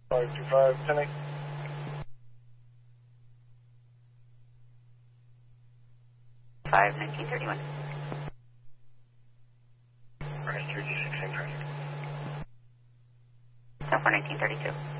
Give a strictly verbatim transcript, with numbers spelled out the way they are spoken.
five two five, ten eight. five nineteen thirty-one. Price three G six, same price. South four nineteen thirty-two.